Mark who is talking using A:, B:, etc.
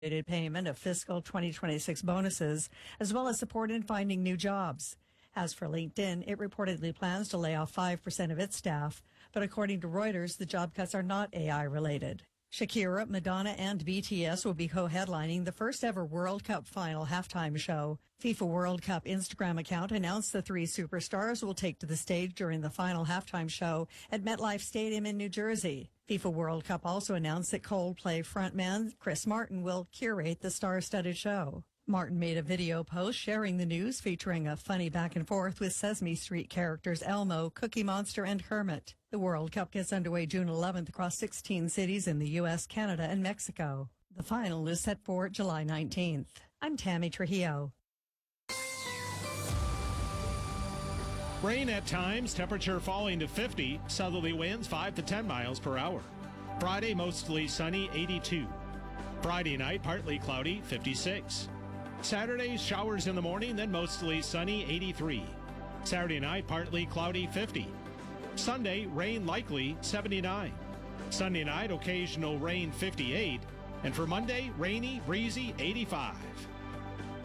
A: payment of fiscal 2026 bonuses, as well as support in finding new jobs. As for LinkedIn, it reportedly plans to lay off 5% of its staff, but according to Reuters, the job cuts are not AI related. Shakira, Madonna, and BTS will be co-headlining the first ever World Cup final halftime show. FIFA World Cup Instagram account announced the three superstars will take to the stage during the final halftime show at MetLife Stadium in New Jersey. FIFA World Cup also announced that Coldplay frontman Chris Martin will curate the star-studded show. Martin made a video post sharing the news featuring a funny back and forth with Sesame Street characters Elmo, Cookie Monster, and Kermit. The World Cup gets underway June 11th across 16 cities in the U.S., Canada, and Mexico. The final is set for July 19th. I'm Tammy Trujillo.
B: Rain at times, temperature falling to 50, southerly winds 5 to 10 miles per hour. Friday, mostly sunny, 82. Friday night, partly cloudy, 56. Saturday, showers in the morning, then mostly sunny, 83. Saturday night, partly cloudy, 50. Sunday, rain likely, 79. Sunday night, occasional rain, 58. And for Monday, rainy, breezy, 85.